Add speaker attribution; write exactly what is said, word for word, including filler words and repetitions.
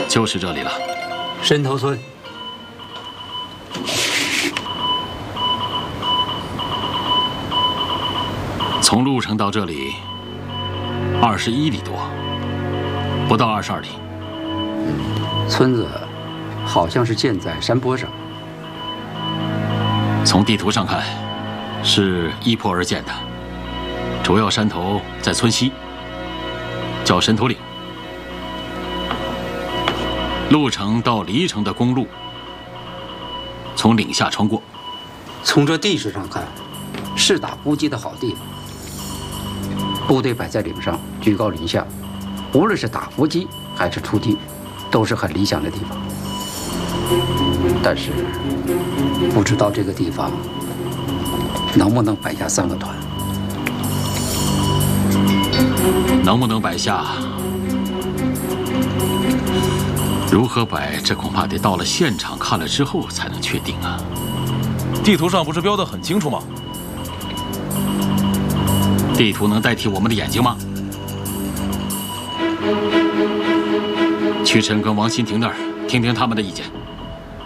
Speaker 1: 就是这里了。
Speaker 2: 伸头村。
Speaker 1: 从鹿城到这里，二十一里多，不到二十二里。
Speaker 2: 村子好像是建在山坡上。
Speaker 1: 从地图上看，是依坡而建的。主要山头在村西，叫神头岭。鹿城到黎城的公路从岭下穿过。
Speaker 2: 从这地势上看，是打补给的好地方。部队摆在岭上，居高临下，无论是打伏击还是出击，都是很理想的地方。但是，不知道这个地方能不能摆下三个团。
Speaker 1: 能不能摆下？如何摆？这恐怕得到了现场看了之后才能确定啊。
Speaker 3: 地图上不是标得很清楚吗？
Speaker 1: 地图能代替我们的眼睛吗？去陈跟王新亭那儿听听他们的意见。